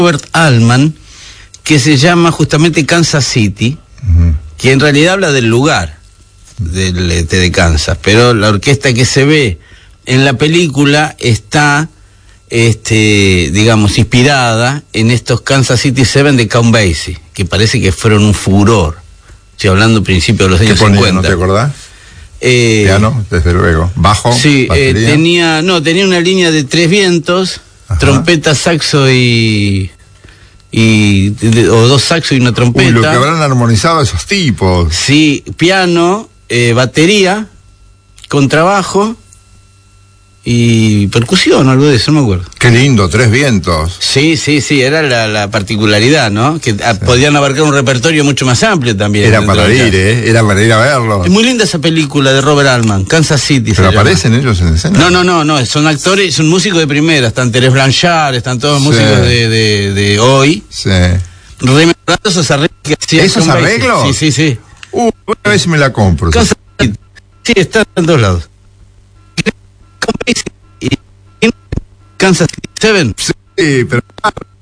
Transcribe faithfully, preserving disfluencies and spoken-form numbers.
Robert Altman, que se llama justamente Kansas City, uh-huh. que en realidad habla del lugar del, de, de Kansas, pero la orquesta que se ve en la película está, este, digamos, inspirada en estos Kansas City Seven de Count Basie, que parece que fueron un furor. Estoy hablando principios de los años ¿Qué ponía, cincuenta. ¿No te acordás? Eh, Piano, desde luego. Bajo, sí, eh, batería. tenía, no, tenía una línea de tres vientos, ajá. trompeta, saxo y, y de, o dos saxos y una trompeta. Uy, lo que habrán armonizado esos tipos. Sí, piano, eh, batería, contrabajo y percusión, algo de eso, no me acuerdo. Qué lindo, tres vientos. Sí, sí, sí, era la, la particularidad, ¿no? Que sí. podían abarcar un repertorio mucho más amplio también. Era para ir, ¿eh? Era para ir a verlo. Es muy linda esa película de Robert Altman, Kansas City. ¿Pero aparecen ellos en escena? No, no, no, no, son actores, son músicos de primera, están Terence Blanchard, están todos sí. músicos de, de, de hoy. Sí. Rememorando esos arreglos que hacían. ¿Esos arreglos? Sí, sí, sí. Uh, una vez me la compro. Kansas City. Sí, están en todos lados. Kansas City Seven. Sí, pero